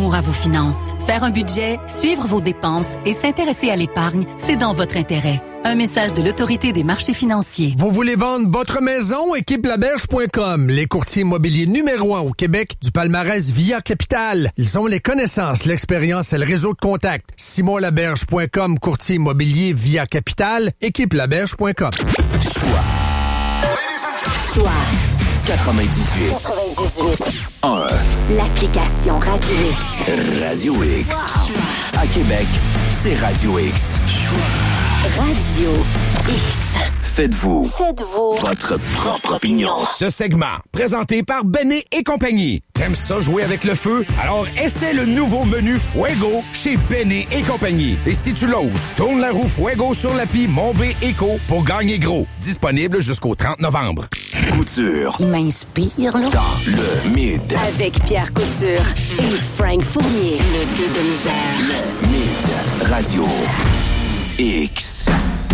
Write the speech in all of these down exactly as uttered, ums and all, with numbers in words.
amour à vos finances. Faire un budget, suivre vos dépenses et s'intéresser à l'épargne, c'est dans votre intérêt. Un message de l'Autorité des marchés financiers. Vous voulez vendre votre maison? équipe laberge point com, les courtiers immobiliers numéro un au Québec du palmarès Via Capital. Ils ont les connaissances, l'expérience et le réseau de contacts. simon laberge point com, courtier immobilier Via Capital, équipe laberge point com. Choix. Choix. quatre-vingt-dix-huit. quatre-vingt-dix-huit. un. L'application Radio X. Radio X. Wow. À Québec, c'est Radio X. Radio X. Faites-vous. Faites-vous. Votre propre opinion. Ce segment, présenté par Bennet et compagnie. T'aimes ça jouer avec le feu? Alors essaie le nouveau menu Fuego chez Bennet et compagnie. Et si tu l'oses, tourne la roue Fuego sur l'appli Mon B Eco pour gagner gros. Disponible jusqu'au trente novembre. Couture. Il m'inspire, là. Dans le Mid. Avec Pierre Couture et Frank Fournier. Le deux de misère. Le Mid. Radio X.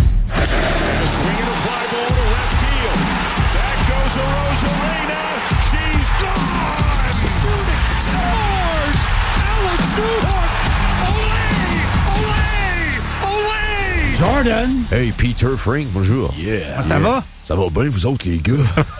Jordan! Hey, Peter Frank, bonjour. Yeah. Ah, ça yeah. va? Ça va bien, vous autres, les gars?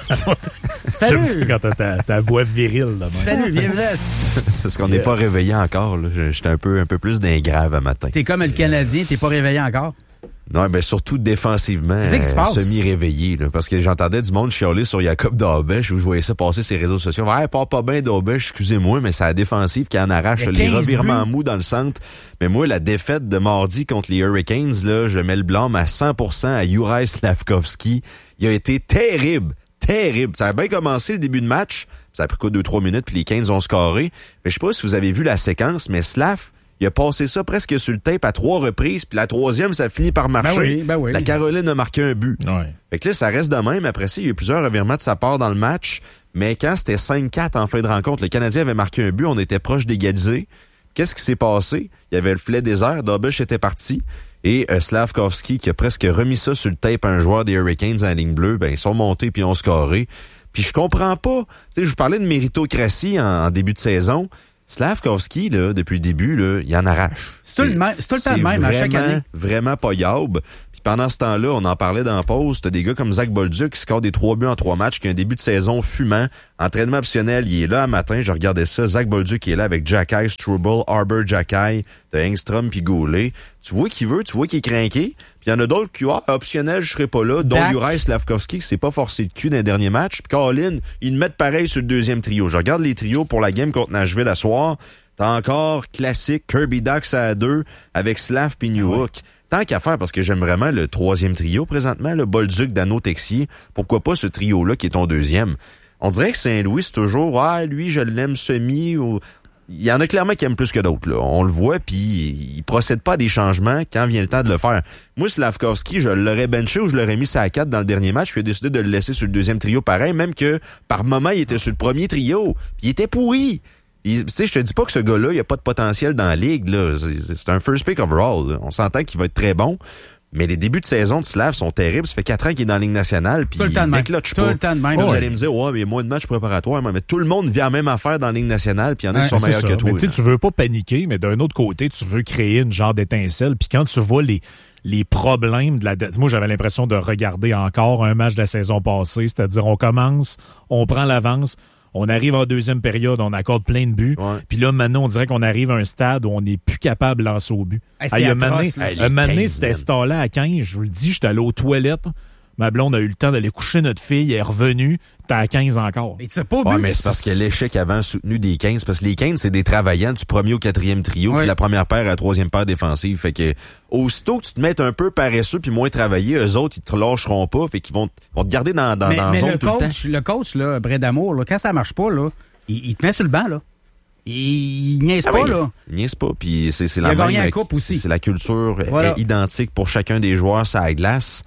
Salut! J'aime ça quand t'as ta, ta voix virile. Là, salut, bienvenue. C'est parce qu'on n'est yes. pas réveillé encore. Là. J'étais un peu, un peu plus d'un grave à matin. T'es comme le Canadien, t'es pas réveillé encore? Non, mais surtout défensivement, euh, semi-réveillé. Là, parce que j'entendais du monde chialer sur Jacob Daubèche, où je voyais ça passer sur les réseaux sociaux. Ouais, part pas bien Daubèche, excusez-moi, mais c'est la défensive qui en arrache. Les revirements mous dans le centre. Mais moi, la défaite de mardi contre les Hurricanes, là, je mets le blâme à cent pour cent à Juraj Slafkovský. Il a été terrible. Terrible. Ça a bien commencé le début de match. Ça a pris quoi, deux, trois minutes, puis les Canes ont scoré. Mais je sais pas si vous avez vu la séquence, mais Slav, il a passé ça presque sur le tape à trois reprises, puis la troisième, ça finit par marcher. Ben oui, ben oui. La Caroline a marqué un but. Ouais. Fait que là, ça reste de même. Après ça, il y a eu plusieurs revirements de sa part dans le match. Mais quand c'était cinq quatre en fin de rencontre, le Canadien avait marqué un but, on était proche d'égaliser. Qu'est-ce qui s'est passé? Il y avait le filet désert, Daubèche était parti. Et euh, Slafkovský, qui a presque remis ça sur le tape à un joueur des Hurricanes en ligne bleue, ben ils sont montés puis ils ont scoré. Puis je comprends pas. Tu sais, je vous parlais de méritocratie en, en début de saison. Slafkovský, là, depuis le début, là, il en arrache. C'est tout le, même, c'est tout le temps le même vraiment, à chaque année. Vraiment pas yaube. Puis pendant ce temps-là, on en parlait dans la pause, t'as des gars comme Zach Bolduc qui score des trois buts en trois matchs, qui a un début de saison fumant. Entraînement optionnel, il est là un matin, je regardais ça. Zach Bolduc qui est là avec Jacky, Struble, Arbor, Jacky, t'as Engstrom puis Goulet. Tu vois qu'il veut, tu vois qu'il est craqué. Puis il y en a d'autres qui, ah, optionnel, je serai pas là. Dont Juraj Slafkovský qui s'est pas forcé le cul dans les derniers matchs. Puis Colin, ils le mettent pareil sur le deuxième trio. Je regarde les trios pour la game contre Nashville à soir. T'as encore classique Kirby Dach à deux avec Slav puis Newhook. Ouais. Tant qu'à faire, parce que j'aime vraiment le troisième trio présentement, le Bolduc, Dano, Texier. Pourquoi pas ce trio-là qui est ton deuxième? On dirait que Saint-Louis, c'est toujours, ah, lui, je l'aime semi. Ou... Il y en a clairement qui aiment plus que d'autres, là. On le voit, puis il procède pas à des changements quand vient le temps de le faire. Moi, Slafkovský, je l'aurais benché ou je l'aurais mis à quatre dans le dernier match, puis j'ai décidé de le laisser sur le deuxième trio pareil, même que par moment, il était sur le premier trio, puis il était pourri. Tu sais, je te dis pas que ce gars-là, il a pas de potentiel dans la ligue, là. C'est, c'est un first pick overall, là. On s'entend qu'il va être très bon. Mais les débuts de saison de Slav sont terribles. Ça fait quatre ans qu'il est dans la Ligue nationale, puis il décloche pas. Tout le temps de même. Là, oh, vous ouais. allez me dire, ouais, mais il y a moins de matchs préparatoires. Mais tout le monde vit la même affaire dans la Ligue nationale, puis il y en a qui sont meilleurs ça. que toi. Mais tu sais, tu veux pas paniquer, mais d'un autre côté, tu veux créer une genre d'étincelle. Puis quand tu vois les les problèmes de la... Moi, j'avais l'impression de regarder encore un match de la saison passée, c'est-à-dire on commence, on prend l'avance, on arrive en deuxième période, on accorde plein de buts. Ouais. Puis là, maintenant, on dirait qu'on arrive à un stade où on n'est plus capable de lancer au but. Hey, c'est hey, atroce, un moment donné, c'était stallé à quinze. Je vous le dis, j'étais allé aux toilettes. Ma blonde a eu le temps d'aller coucher notre fille. Elle est revenue. T'es à quinze encore. Mais c'est pas ouais, mais c'est parce que l'échec avant soutenu des quinze. Parce que les quinze, c'est des travaillants du premier au quatrième trio. Ouais. Puis la première paire à la troisième paire défensive. Fait que aussitôt que tu te mets un peu paresseux puis moins travaillé, eux autres, ils te lâcheront pas. Fait qu'ils vont, vont te garder dans, dans, mais, dans mais zone le tout coach, le temps. Le coach, là, Brett D'Amour, là, quand ça marche pas, là, il, il te met sur le banc, là. Il, il niaise ah pas, oui. là. Il niaise pas. Puis c'est, c'est il la a même. gagné un coupe aussi. C'est la culture voilà. est identique pour chacun des joueurs, ça à la glace.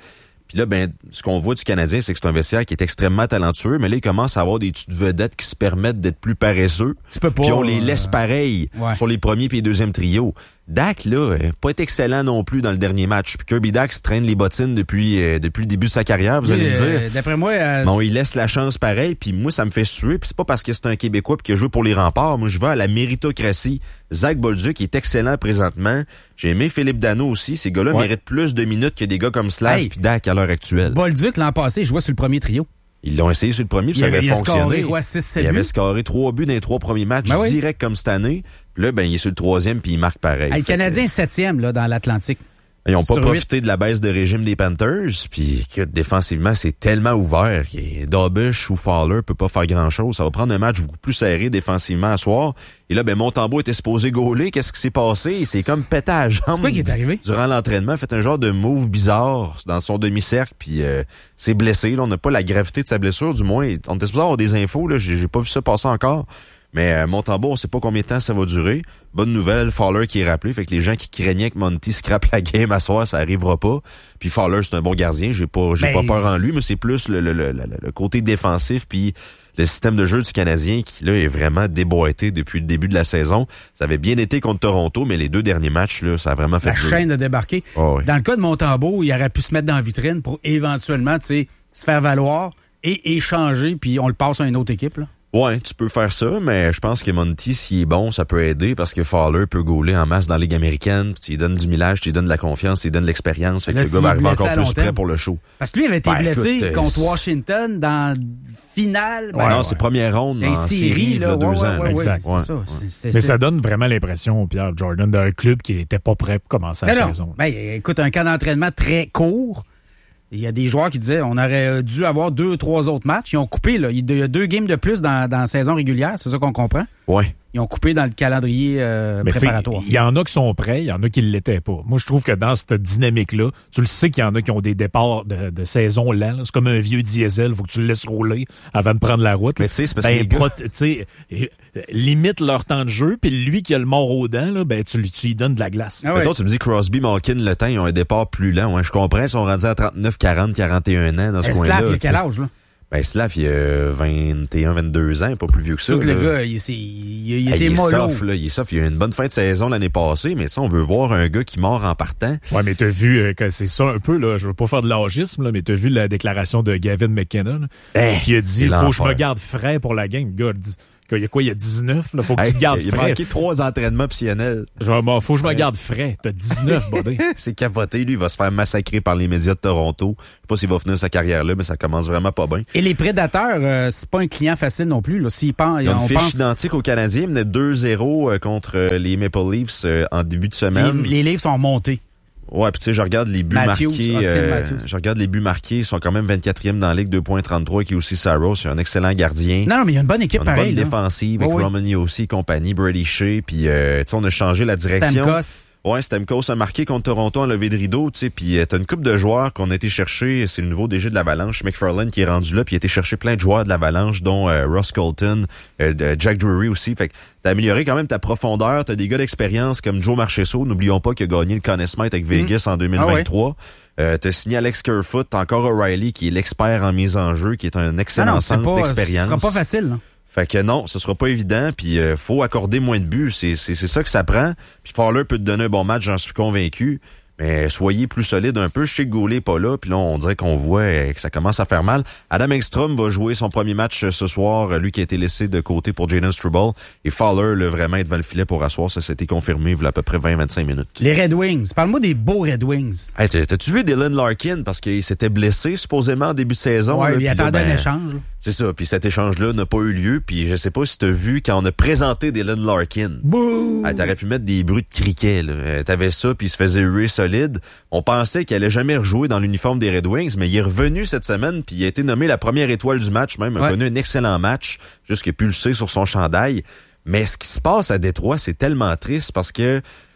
Puis là, ben, ce qu'on voit du Canadien, c'est que c'est un vestiaire qui est extrêmement talentueux, mais là, il commence à avoir des petites vedettes qui se permettent d'être plus paresseux. Tu peux pas. Puis on les euh... laisse pareil ouais. sur les premiers puis les deuxièmes trios. Dak, là, pas être excellent non plus dans le dernier match. Puis Kirby Dak se traîne les bottines depuis euh, depuis le début de sa carrière, vous oui, allez me euh, dire. D'après moi... Euh, bon, il laisse la chance pareil, puis moi, ça me fait suer. Puis c'est pas parce que c'est un Québécois puis qu'il a joué pour les Remparts. Moi, je vais à la méritocratie. Zach Bolduc est excellent présentement. J'ai aimé Philippe Danault aussi. Ces gars-là ouais. méritent plus de minutes que des gars comme Slav hey, puis Dak à l'heure actuelle. Bolduc, l'an passé, il jouait sur le premier trio. Ils l'ont essayé sur le premier, puis ça avait il fonctionné. Scoré, ouais, six, sept il buts. avait scoré trois buts dans les trois premiers matchs, ben direct oui. comme cette année. Puis là, ben, il est sur le troisième, puis il marque pareil. Hey, le Canadien est que... septième là, dans l'Atlantique. Ils n'ont pas sur profité huit. de la baisse de régime des Panthers, puis que défensivement, c'est tellement ouvert que Dobish ou Fowler peut pas faire grand-chose. Ça va prendre un match beaucoup plus serré défensivement à soir. Et là, ben Montembeault était supposé gauler. Qu'est-ce qui s'est passé? C'est comme pété à la jambe. C'est quoi qui est arrivé? Durant l'entraînement, il a fait un genre de move bizarre dans son demi-cercle, puis euh, s'est blessé. Là, on n'a pas la gravité de sa blessure, du moins. On était supposé avoir des infos, là. J'ai, j'ai pas vu ça passer encore. Mais euh, Montembeault, on sait pas combien de temps ça va durer. Bonne nouvelle, Fowler qui est rappelé. Fait que les gens qui craignaient que Monty scrape la game à soir, ça arrivera pas. Puis Fowler, c'est un bon gardien. J'ai pas j'ai ben... pas peur en lui, mais c'est plus le, le, le, le, le côté défensif puis le système de jeu du Canadien qui, là, est vraiment déboîté depuis le début de la saison. Ça avait bien été contre Toronto, mais les deux derniers matchs, là, ça a vraiment fait la jeu. chaîne de débarquer. Oh, oui. Dans le cas de Montembeault, il aurait pu se mettre dans la vitrine pour éventuellement, tu sais, se faire valoir et échanger, puis on le passe à une autre équipe, là. Ouais, tu peux faire ça, mais je pense que Monty, s'il est bon, ça peut aider parce que Fowler peut gauler en masse dans la Ligue américaine. Tu lui donnes du millage, tu lui donnes de la confiance, tu lui donnes de l'expérience. Fait que là, le gars va arriver encore plus terme. prêt pour le show. Parce que lui avait été ben, blessé écoute, contre euh, Washington dans finale. Ouais, ben, non, ouais. c'est première ronde en série, série là, là, deux ouais, ans. Ouais, exact. Ouais, c'est ça. Ouais. C'est, c'est, Mais c'est... ça donne vraiment l'impression, Pierre Jordan, d'un club qui était pas prêt pour commencer la non, saison. Non. Ben, écoute, un camp d'entraînement très court. Il y a des joueurs qui disaient on aurait dû avoir deux ou trois autres matchs. Ils ont coupé, là. Il y a deux games de plus dans, dans la saison régulière, c'est ça qu'on comprend? Oui. Ils ont coupé dans le calendrier euh, mais préparatoire. Il y en a qui sont prêts, il y en a qui ne l'étaient pas. Moi, je trouve que dans cette dynamique-là, tu le sais qu'il y en a qui ont des départs de, de saison lents. C'est comme un vieux diesel, il faut que tu le laisses rouler avant de prendre la route. Mais tu sais, c'est parce ben, que les gars... tu sais, limite leur temps de jeu, puis lui qui a le mort aux dents, là, ben, tu, tu lui donnes de la glace. Ah ouais. Mettons, tu me dis Crosby, Malkin, le temps, ils ont un départ plus lent. Ouais, je comprends, ils sont rendus à trente-neuf, quarante, quarante et un ans dans ce Et coin-là. Slav, il a quel âge, là? Ben, Slav, il a vingt et un, vingt-deux ans, pas plus vieux que ça. Surtout que là. le gars, il, il, il, il hey, était il mollo. Soft, là, il est soft. Il a eu une bonne fin de saison l'année passée, mais ça, on veut voir un gars qui mord en partant. Ouais, mais t'as vu euh, que c'est ça un peu, là. Je veux pas faire de l'âgisme, là, mais t'as vu la déclaration de Gavin McKenna, là, hey, qui a dit, il faut que je me l'enfer. garde frais pour la game. Le gars, dit, il y a quoi, il y a dix-neuf, là, faut que hey, tu te gardes il frais. Il a manqué trois entraînements optionnels. Genre, bon, faut que je me garde frais. T'as dix-neuf, bodé. C'est capoté. Lui, il va se faire massacrer par les médias de Toronto. Je sais pas s'il va finir sa carrière là, mais ça commence vraiment pas bien. Et les Prédateurs, euh, c'est pas un client facile non plus, là. S'ils pensent, il y a une on fiche pense... identique aux Canadiens. Il menait deux zéro euh, contre euh, les Maple Leafs euh, en début de semaine. Les, les livres sont montés. Ouais, puis tu sais, je regarde les buts Matthews, marqués. Euh, je regarde les buts marqués. Ils sont quand même vingt-quatrième dans la Ligue, deux virgule trente-trois, qui est aussi Saros. C'est un excellent gardien. Non, non, mais il y a une bonne équipe une pareil. Une bonne là. défensive avec oh, oui. Romani aussi et compagnie, Brady Shea. Puis, euh, tu sais, on a changé la direction. Stamkos. Ouais, Stamkos a marqué contre Toronto en levée de rideau, tu sais, puis euh, t'as une couple de joueurs qu'on a été chercher, c'est le nouveau D G de l'Avalanche, McFarland qui est rendu là, puis il a été chercher plein de joueurs de l'Avalanche, dont euh, Ross Colton, euh, Jack Drury aussi, fait que t'as amélioré quand même ta profondeur, t'as des gars d'expérience comme Joe Marchessault, n'oublions pas qu'il a gagné le Conn Smythe avec Vegas mmh. en deux mille vingt-trois. Ah ouais. Euh, t'as signé Alex Kerfoot, t'as encore O'Reilly qui est l'expert en mise en jeu, qui est un excellent ah non, centre pas, d'expérience. Ce sera pas facile, là. Fait que non, ce sera pas évident, puis euh, faut accorder moins de buts, c'est c'est c'est ça que ça prend. Puis Fowler peut te donner un bon match, j'en suis convaincu. Mais soyez plus solide un peu. Je sais que Goulet est pas là, puis là, on dirait qu'on voit que ça commence à faire mal. Adam Engstrom va jouer son premier match ce soir, lui qui a été laissé de côté pour Jayden Struble. Et Fowler, le vraiment, est devant le filet pour asseoir. Ça, c'était confirmé il y a à peu près vingt à vingt-cinq minutes. Les Red Wings. Parle-moi des beaux Red Wings. Hey, t'as-tu vu Dylan Larkin? Parce qu'il s'était blessé, supposément, en début de saison. Ouais, là, il attendait ben, un échange. Là. C'est ça. Puis cet échange-là n'a pas eu lieu. Puis je sais pas si t'as vu quand on a présenté Dylan Larkin. Bouh! Hey, t'aurais pu mettre des bruits de criquet, là. T'avais ça, puis il se faisait huer solide. On pensait qu'il allait jamais rejouer dans l'uniforme des Red Wings, mais il est revenu cette semaine, puis il a été nommé la première étoile du match, même. Il a ouais. connu un excellent match, juste qu'il a pulsé sur son chandail. Mais ce qui se passe à Détroit, c'est tellement triste parce que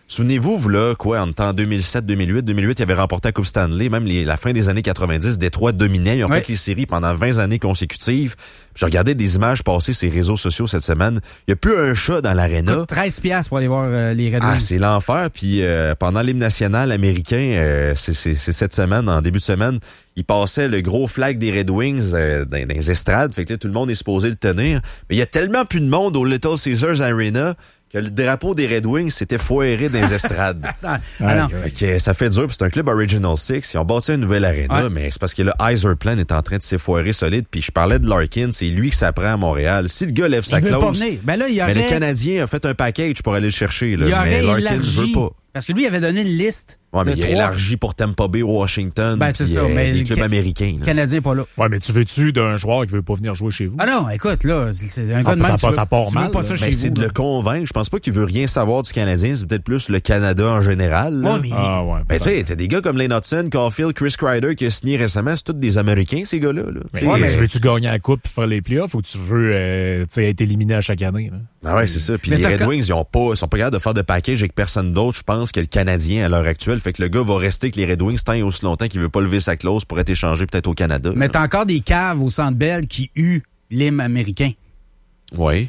Souvenez-vous, vous là, quoi, en temps deux mille sept, deux mille huit, deux mille huit, ils avaient remporté la Coupe Stanley, même les, la fin des années quatre-vingt-dix, Détroit dominait, ils ont ouais. fait les séries pendant vingt années consécutives. J'ai regardé des images passer sur les réseaux sociaux cette semaine. Il y a plus un chat dans l'aréna. treize piastres pour aller voir euh, les Red Wings. Ah, c'est l'enfer. Puis euh, pendant l'hymne national américain, euh, c'est, c'est, c'est cette semaine, en début de semaine, il passait le gros flag des Red Wings euh, dans, dans les estrades. Fait que là, tout le monde est supposé le tenir. Mais il y a tellement plus de monde au Little Caesars Arena que le drapeau des Red Wings s'était foiré dans les estrades. ah, ah, non. Fait que ça fait dur, puis c'est un club Original Six. Ils ont bâti une nouvelle arena, ouais. mais c'est parce que le Yzerplan est en train de s'effoirer solide. Puis je parlais de Larkin, c'est lui qui s'apprend à Montréal. Si le gars lève sa clause, ben là, il y aurait... mais le Canadien a fait un package pour aller le chercher. Là, il mais Larkin ne veut pas. Parce que lui, il avait donné une liste. Ouais, mais il a trois... élargi pour Tampa Bay, Washington, ben, c'est puis, ça, euh, mais les clubs can... américains. Le Canadien n'est pas là. Ouais, mais tu veux-tu d'un joueur qui veut pas venir jouer chez vous? Ah non, écoute, là, c'est un ah, gars de ça, même. Ça, tu ça part veux, mal. Tu veux pas ça ben, chez c'est vous, de là. le convaincre. Je pense pas qu'il veut rien savoir du Canadien. C'est peut-être plus le Canada en général. Là. Ouais, mais... Ah, ouais. Ben, tu sais, t'as des gars comme Lane Hudson, Caulfield, Chris Kreider qui a signé récemment. C'est tous des Américains, ces gars-là. Là. Mais ouais, mais... Tu veux-tu gagner la coupe et faire les playoffs ou tu veux euh, être éliminé à chaque année? Là? Ah ouais, c'est ça. Puis les Red Wings, ils ont pas, ils sont pas capables de faire de package avec personne d'autre, je pense, que le Canadien à l'heure actuelle. Fait que le gars va rester avec les Red Wings tant et aussi longtemps qu'il veut pas lever sa clause pour être échangé peut-être au Canada. Mais t'as encore des caves au Centre Bell qui huent l'hymne américain. Oui.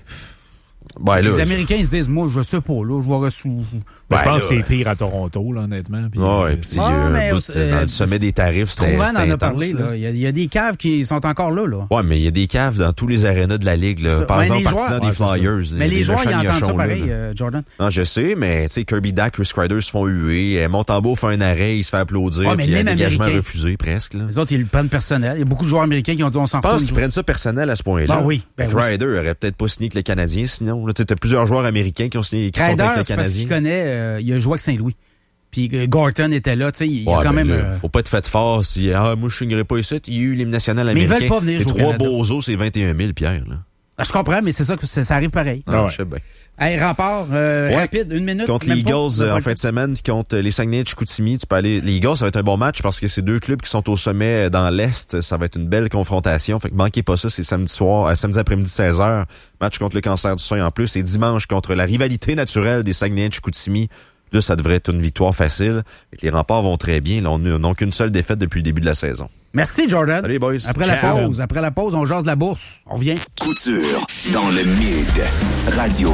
Ben, les là, Américains, ils se disent, moi, je sais pas, là, je vais sous... Ben, je pense là, que c'est pire à Toronto, là, honnêtement. Puis, ouais, puis ah, euh, mais, bout, euh, dans le sommet des tarifs, c'était Trouman intense. en a parlé, là. Il y a, il y a des caves qui sont encore là, là. Ouais, mais il y a des caves dans tous les arénas de la Ligue, là. Par exemple, partisans des ouais, Flyers. Mais les joueurs, ils entendent ça là, pareil, là. euh, Jordan. Non, je sais, mais tu sais, Kirby Dack, Chris Kreider se font huer. Montembeau fait un arrêt, il se fait applaudir. Ouais, mais puis il y a un dégagement américain. refusé, presque, là. Les autres, ils le prennent personnel. Il y a beaucoup de joueurs américains qui ont dit, on s'en fout. Je pense qu'ils prennent ça personnel à ce point-là. Ben oui. Ben Kreider oui. aurait peut-être pas signé avec le Canadien, sinon. Tu sais, plusieurs joueurs américains qui ont signé, qui Kreider, sont avec le c'est parce qu'il Canadien. connaît, euh, il a joué avec Saint-Louis. Puis euh, Gorton était là, tu sais, il y a Ouais, quand ben même... là, euh... faut pas être fait fort si, ah, moi, je signerai pas ici. Il y a eu l'hymne national américain. Mais ils veulent pas venir les jouer au trois Canada. bozos, c'est vingt et un mille, Pierre, là. Ah, je comprends, mais c'est ça que ça, ça arrive pareil. Ah, ouais. je sais bien. Hey, rapport euh, Ouais. rapide, une minute. Contre même les pas. Eagles euh, Ouais. en fin de semaine, contre les Saguenay de Chicoutimi, tu peux aller. Les Eagles, ça va être un bon match parce que c'est deux clubs qui sont au sommet dans l'Est. Ça va être une belle confrontation. Fait que manquez pas ça, c'est samedi soir, euh, samedi après-midi seize heures. Match contre le cancer du sein en plus. Et dimanche contre la rivalité naturelle des Saguenay de Chicoutimi. Là, ça devrait être une victoire facile. Fait que les remparts vont très bien. Là, on n'a qu'une seule défaite depuis le début de la saison. Merci, Jordan. Salut, boys. Après Ciao. la pause, après la pause, on jase de la bourse. On revient. Couture dans le Mid Radio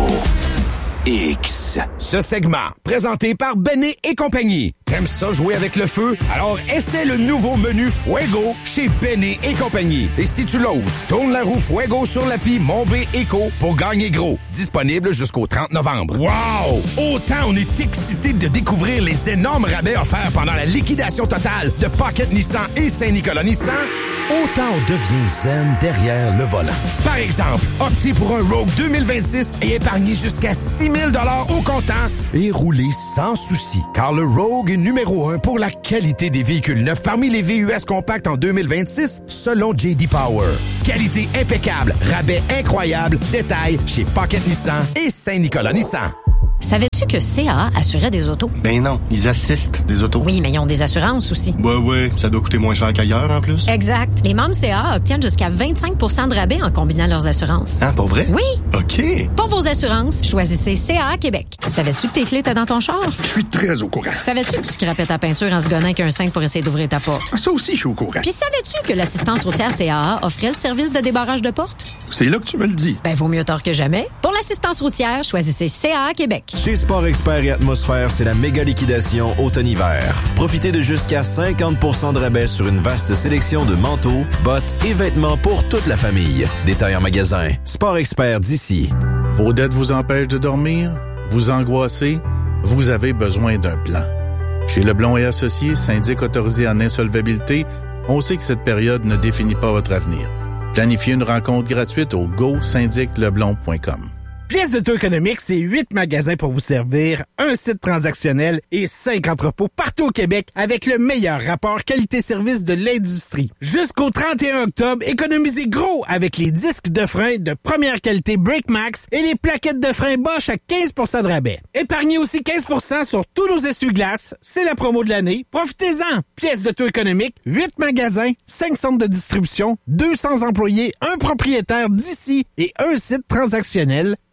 X. Ce segment, présenté par Bennet et compagnie. T'aimes ça jouer avec le feu? Alors essaie le nouveau menu Fuego chez Bennet et compagnie. Et si tu l'oses, tourne la roue Fuego sur l'appli Mon B Eco pour gagner gros. Disponible jusqu'au trente novembre. Wow! Autant on est excité de découvrir les énormes rabais offerts pendant la liquidation totale de Pocket Nissan et Saint-Nicolas Nissan, autant on devient zen derrière le volant. Par exemple, optez pour un Rogue deux mille vingt-six et épargnez jusqu'à six mille dollars au comptant et roulez sans souci. Car le Rogue est numéro un pour la qualité des véhicules neufs parmi les V U S compacts en deux mille vingt-six selon J D Power. Qualité impeccable, rabais incroyable, détails chez Pocket Nissan et Saint-Nicolas Nissan. Savais-tu que C A A assurait des autos? Ben non, ils assistent des autos. Oui, mais ils ont des assurances aussi. Ouais, ouais, ça doit coûter moins cher qu'ailleurs en plus. Exact. Les membres C A A obtiennent jusqu'à vingt-cinq pour cent de rabais en combinant leurs assurances. Ah, pour vrai? Oui. OK. Pour vos assurances, choisissez C A A Québec. Savais-tu que tes clés étaient dans ton char? Je suis très au courant. Savais-tu que tu scrapais ta peinture en se gonnant avec un cinq pour essayer d'ouvrir ta porte? Ah, ça aussi, je suis au courant. Puis savais-tu que l'assistance routière C A A offrait le service de débarrage de porte? C'est là que tu me le dis. Ben, vaut mieux tard que jamais. Pour l'assistance routière, choisissez C A A Québec. Chez Sport Expert et Atmosphère, c'est la méga liquidation automne-hiver. Profitez de jusqu'à cinquante pour cent de rabais sur une vaste sélection de manteaux, bottes et vêtements pour toute la famille. Détail en magasin. Sport Expert d'ici. Vos dettes vous empêchent de dormir? Vous angoissez? Vous avez besoin d'un plan. Chez Leblond et Associés, syndic autorisé en insolvabilité, on sait que cette période ne définit pas votre avenir. Planifiez une rencontre gratuite au go syndic leblond point com. Pièce de Tour économique, c'est huit magasins pour vous servir, un site transactionnel et cinq entrepôts partout au Québec avec le meilleur rapport qualité-service de l'industrie. Jusqu'au trente et un octobre, économisez gros avec les disques de frein de première qualité BrakeMax et les plaquettes de frein Bosch à quinze pour cent de rabais. Épargnez aussi quinze pour cent sur tous nos essuie-glaces. C'est la promo de l'année. Profitez-en! Pièce de Tour économique, huit magasins, cinq centres de distribution, deux cents employés, un propriétaire d'ici et un site transactionnel.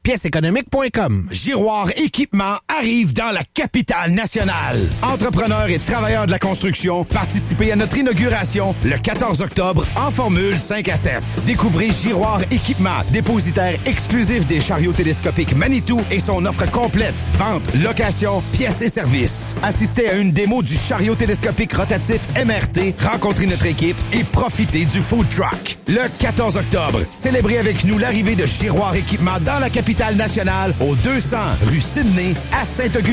pièces économiques point com. Giroir Équipement arrive dans la capitale nationale. Entrepreneurs et travailleurs de la construction, participez à notre inauguration le quatorze octobre en formule cinq à sept. Découvrez Giroir Équipement, dépositaire exclusif des chariots télescopiques Manitou et son offre complète. Vente, location, pièces et services. Assistez à une démo du chariot télescopique rotatif M R T, rencontrez notre équipe et profitez du food truck. Le quatorze octobre, célébrez avec nous l'arrivée de Giroir Équipement dans la capitale nationale au deux cents rue Sydney à Saint-Auguste.